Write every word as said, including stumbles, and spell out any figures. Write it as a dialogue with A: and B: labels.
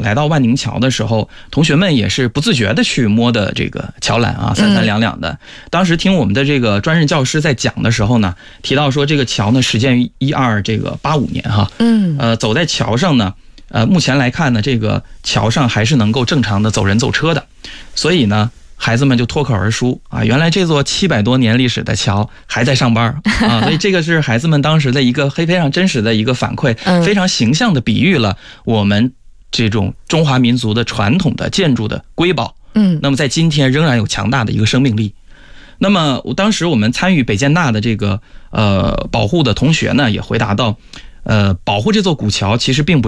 A: 来到万宁桥的时候，同学们也是不自觉的去摸的这个桥栏啊，三三两两的。当时听我们的这个专任教师在讲的时候呢，提到说这个桥呢始建于一二这个八五年哈，嗯，呃，走在桥上呢，呃，目前来看呢，这个桥上还是能够正常的走人走车的，所以呢。孩子们就脱口而出啊，原来这座七百多年历史的桥还在上班啊，所以这个是孩子们当时的一个非常真实的一个反馈，非常形象的比喻了我们这种中华民族的传统的建筑的瑰宝。嗯，那么在今天仍然有强大的一个生命力。那么当时我们参与北建大的这个呃保护的同学呢，也回答到，呃，保护这座古桥其实并不